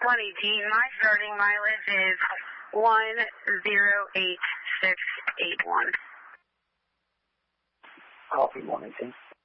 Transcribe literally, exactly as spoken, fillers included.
one eighteen, my starting mileage is one zero eight six eight one. Copy, one eighteen.